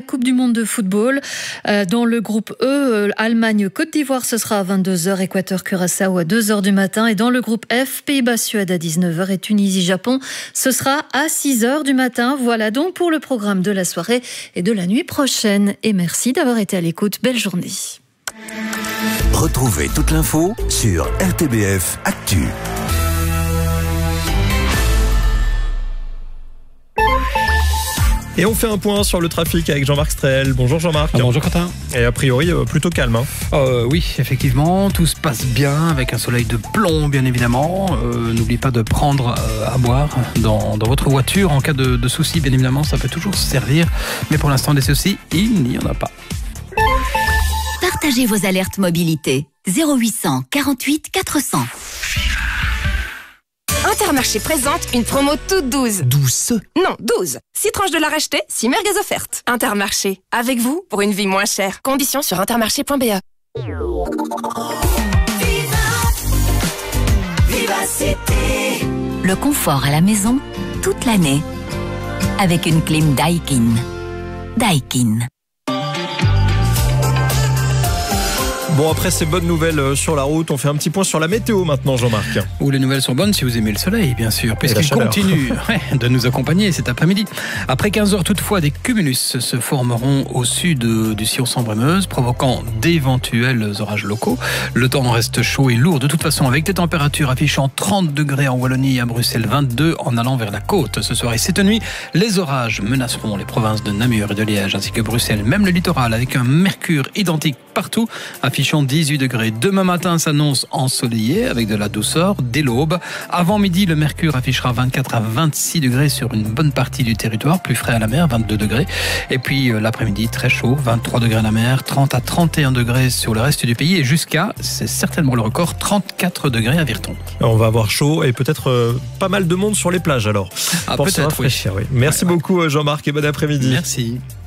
Coupe du Monde de football. Dans le groupe E, Allemagne-Côte d'Ivoire, ce sera à 22h, Équateur-Curaçao à 2h du matin. Et dans le groupe F, Pays-Bas-Suède à 19h et Tunisie-Japon, ce sera à 6h du matin. Voilà donc pour le programme de la soirée et de la nuit prochaine. Et merci d'avoir été à l'écoute. Belle journée. Retrouvez toute l'info sur RTBF Actu. Et on fait un point sur le trafic avec Jean-Marc Strel. Bonjour Jean-Marc. Bonjour Quentin. Et a priori, plutôt calme. Oui, effectivement, tout se passe bien avec un soleil de plomb, bien évidemment. N'oubliez pas de prendre à boire dans votre voiture. En cas de soucis, bien évidemment, ça peut toujours servir. Mais pour l'instant, des soucis, il n'y en a pas. Partagez vos alertes mobilité. 0800 48 400. Intermarché présente une promo toute douce. Douce? Non, 12. 6 tranches de la racheter, 6 merguez offertes. Intermarché, avec vous pour une vie moins chère. Conditions sur intermarché.be. Vivacité. Le confort à la maison, toute l'année. Avec une clim Daikin. Daikin. Bon, après ces bonnes nouvelles sur la route, on fait un petit point sur la météo maintenant, Jean-Marc. Où les nouvelles sont bonnes si vous aimez le soleil, bien sûr, puisqu'il continue de nous accompagner cet après-midi. Après 15 heures, toutefois, des cumulus se formeront au sud du sillon Sambre-et-Meuse, provoquant d'éventuels orages locaux. Le temps reste chaud et lourd de toute façon, avec des températures affichant 30 degrés en Wallonie et à Bruxelles, 22 en allant vers la côte ce soir. Et cette nuit, les orages menaceront les provinces de Namur et de Liège, ainsi que Bruxelles, même le littoral, avec un mercure identique partout, affichant 18 degrés. Demain matin s'annonce ensoleillé avec de la douceur dès l'aube. Avant midi, le mercure affichera 24 à 26 degrés sur une bonne partie du territoire, plus frais à la mer, 22 degrés. Et puis l'après-midi, très chaud, 23 degrés à la mer, 30 à 31 degrés sur le reste du pays et jusqu'à, c'est certainement le record, 34 degrés à Virton. On va avoir chaud et peut-être pas mal de monde sur les plages alors. Peut-être, oui. Merci beaucoup Jean-Marc et bon après-midi. Merci.